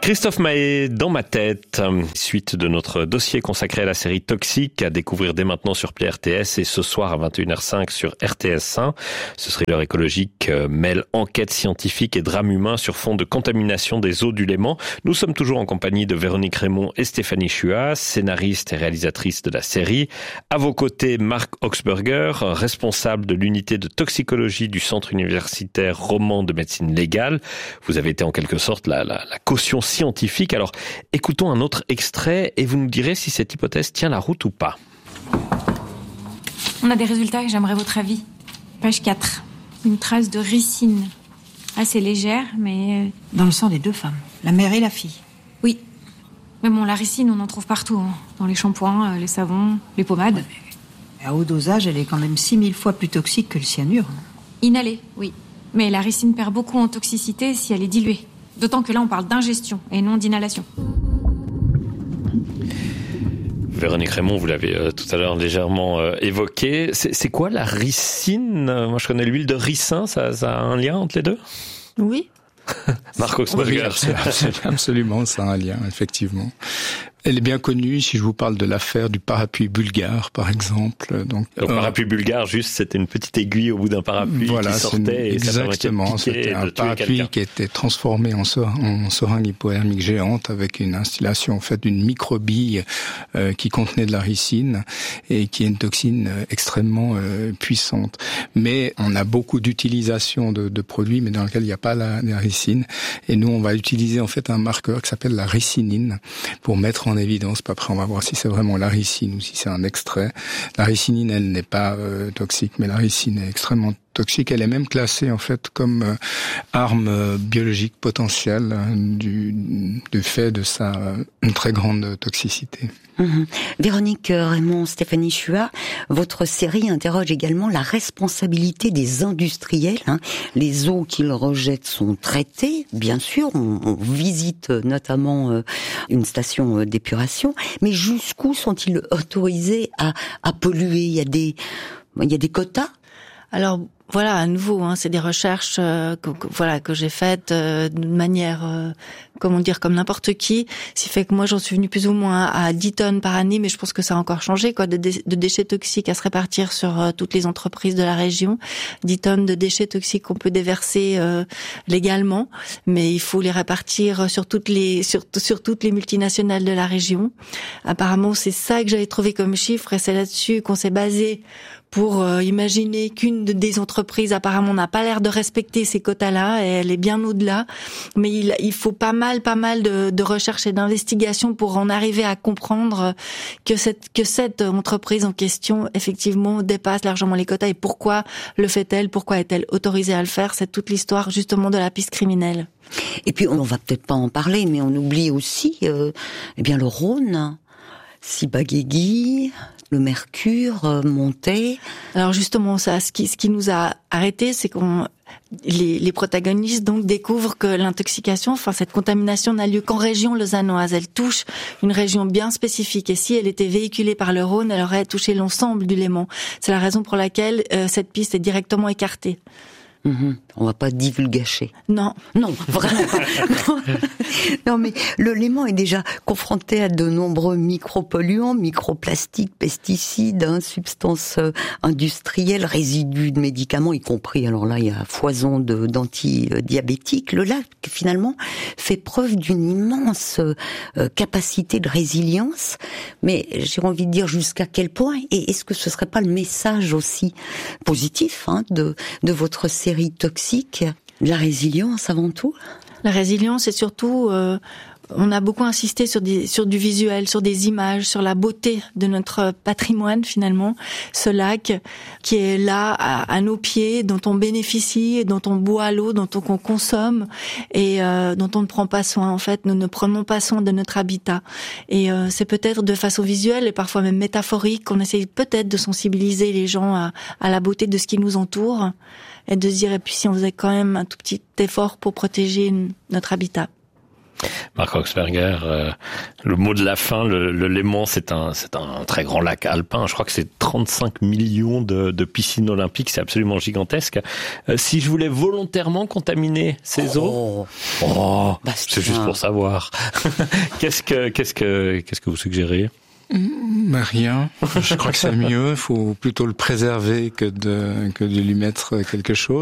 Christophe Mahé, dans ma tête, suite de notre dossier consacré à la série Toxique, à découvrir dès maintenant sur Play RTS et ce soir à 21h05 sur RTS1. Ce thriller écologique mêle enquête scientifique et drame humain sur fond de contamination des eaux du Léman. Nous sommes toujours en compagnie de Véronique Raymond et Stéphanie Chua, scénariste et réalisatrice de la série. À vos côtés, Marc Oxberger, responsable de l'unité de toxicologie du Centre universitaire roman de médecine légale. Vous avez été en quelque sorte la caution scientifique. Alors, écoutons un autre extrait et vous nous direz si cette hypothèse tient la route ou pas. On a des résultats et j'aimerais votre avis. Page 4. Une trace de ricine. Assez légère, mais... Dans le sang des deux femmes, la mère et la fille. Oui. Mais bon, la ricine, on en trouve partout. Hein. Dans les shampoings, les savons, les pommades. Ouais, mais à haut dosage, elle est quand même 6000 fois plus toxique que le cyanure. Inhalée, oui. Mais la ricine perd beaucoup en toxicité si elle est diluée. D'autant que là, on parle d'ingestion et non d'inhalation. Véronique Raymond, vous l'avez tout à l'heure légèrement évoqué. C'est quoi la ricine ? Moi, je connais l'huile de ricin. Ça a un lien entre les deux ? Oui. Marc Oxberger. Oui, absolument, ça a un lien, effectivement. Elle est bien connue si je vous parle de l'affaire du parapluie bulgare, par exemple. Donc parapluie bulgare, juste, c'était une petite aiguille au bout d'un parapluie qui sortait et exactement, ça permettait de piquer, c'était un parapluie qui était transformé en seringue hypodermique géante avec une instillation faite d'une microbille qui contenait de la ricine et qui est une toxine extrêmement puissante. Mais on a beaucoup d'utilisation de produits, mais dans lesquels il n'y a pas la ricine. Et nous, on va utiliser en fait un marqueur qui s'appelle la ricinine pour mettre en évidence. Puis après, on va voir si c'est vraiment la ricine ou si c'est un extrait. La ricinine, elle n'est pas toxique, mais la ricine est extrêmement toxique. Elle est même classée en fait comme arme biologique potentielle du fait de sa très grande toxicité. Véronique Raymond, Stéphanie Chua, votre série interroge également la responsabilité des industriels. Les eaux qu'ils rejettent sont traitées, bien sûr. On visite notamment une station d'épuration, mais jusqu'où sont-ils autorisés à polluer ? Il y a des quotas ? Alors voilà, à nouveau, c'est des recherches que j'ai faites de manière, comme n'importe qui. Ce qui fait que moi, j'en suis venue plus ou moins à 10 tonnes par année, mais je pense que ça a encore changé, de déchets toxiques à se répartir sur toutes les entreprises de la région. 10 tonnes de déchets toxiques qu'on peut déverser légalement, mais il faut les répartir sur toutes les multinationales de la région. Apparemment, c'est ça que j'avais trouvé comme chiffre, et c'est là-dessus qu'on s'est basé pour imaginer qu'une des entreprises apparemment n'a pas l'air de respecter ces quotas-là, et elle est bien au-delà. Mais il faut pas mal de recherche et d'investigation pour en arriver à comprendre que cette entreprise en question, effectivement, dépasse largement les quotas. Et pourquoi le fait-elle ? Pourquoi est-elle autorisée à le faire ? C'est toute l'histoire, justement, de la piste criminelle. Et puis, on va peut-être pas en parler, mais on oublie aussi, le Rhône, Ciba-Geigy, le mercure montait. Alors justement, ça, ce qui nous a arrêtés, c'est les protagonistes donc découvrent que l'intoxication, cette contamination n'a lieu qu'en région lausannoise. Elle touche une région bien spécifique, et si elle était véhiculée par le Rhône, elle aurait touché l'ensemble du Léman. C'est la raison pour laquelle cette piste est directement écartée. On va pas divulgacher. Non, vraiment pas. Non, mais le Léman est déjà confronté à de nombreux micropolluants, microplastiques, pesticides, substances industrielles, résidus de médicaments, y compris. Alors là, il y a foison d'antidiabétiques. Le lac, finalement, fait preuve d'une immense capacité de résilience. Mais j'ai envie de dire jusqu'à quel point. Et est-ce que ce serait pas le message aussi positif de votre série toxique, la résilience avant tout? La résilience, c'est surtout, on a beaucoup insisté sur du visuel, sur des images, sur la beauté de notre patrimoine finalement. Ce lac qui est là à nos pieds, dont on bénéficie, dont on boit l'eau, dont on consomme et dont on ne prend pas soin. En fait, nous ne prenons pas soin de notre habitat. Et c'est peut-être de façon visuelle et parfois même métaphorique qu'on essaye peut-être de sensibiliser les gens à la beauté de ce qui nous entoure et de se dire, et puis si on faisait quand même un tout petit effort pour protéger notre habitat. Marc Roxberger, le mot de la fin, le Léman, c'est un très grand lac alpin. Je crois que c'est 35 millions de piscines olympiques. C'est absolument gigantesque. Si je voulais volontairement contaminer ces eaux, c'est juste pour savoir. Qu'est-ce que vous suggérez? Rien. Je crois que c'est mieux. Il faut plutôt le préserver que de lui mettre quelque chose.